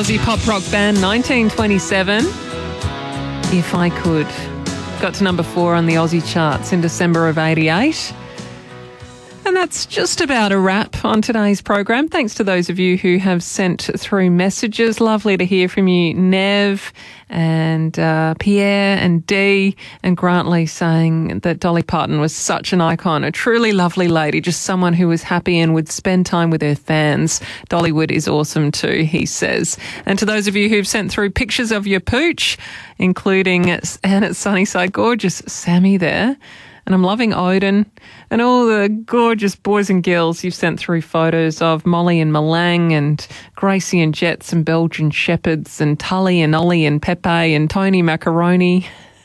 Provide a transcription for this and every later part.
Aussie pop rock band 1927. If I Could. Got to number 4 on the Aussie charts in December of 88. And that's just about a wrap on today's program. Thanks to those of you who have sent through messages. Lovely to hear from you, Nev and Pierre and Dee and Grantley, saying that Dolly Parton was such an icon, a truly lovely lady, just someone who was happy and would spend time with her fans. Dollywood is awesome too, he says. And to those of you who've sent through pictures of your pooch, including Anne at Sunnyside, gorgeous Sammy there. And I'm loving Odin and all the gorgeous boys and girls you've sent through photos of, Molly and Malang and Gracie and Jets and Belgian Shepherds and Tully and Ollie and Pepe and Tony Macaroni.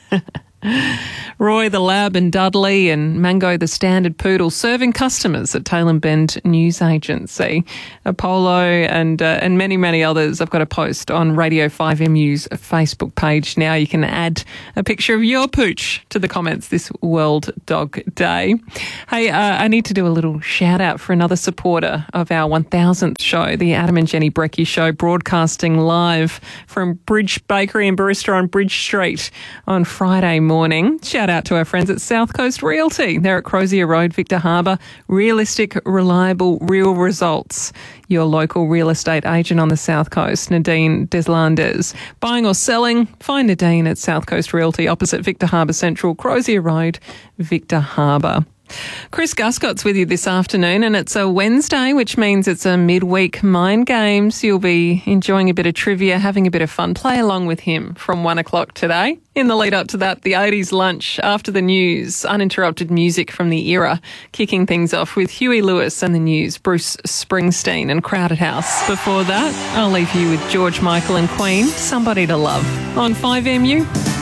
Roy the Lab and Dudley and Mango the Standard Poodle serving customers at Tail and Bend News Agency. Apollo and many, many others. I've got a post on Radio 5MU's Facebook page now. You can add a picture of your pooch to the comments this World Dog Day. Hey, I need to do a little shout out for another supporter of our 1000th show, the Adam and Jenny Brecky Show, broadcasting live from Bridge Bakery and Barista on Bridge Street on Friday morning. Shout out to our friends at South Coast Realty. They're at Crozier Road, Victor Harbour. Realistic, reliable, real results. Your local real estate agent on the South Coast, Nadine Deslandes. Buying or selling? Find Nadine at South Coast Realty, opposite Victor Harbour Central, Crozier Road, Victor Harbour. Chris Guscott's with you this afternoon, and it's a Wednesday, which means it's a midweek Mind Games. You'll be enjoying a bit of trivia, having a bit of fun. Play along with him from 1 o'clock today. In the lead up to that, the 80s lunch after the news, uninterrupted music from the era, kicking things off with Huey Lewis and the News, Bruce Springsteen and Crowded House. Before that, I'll leave you with George Michael and Queen, Somebody to Love on 5MU.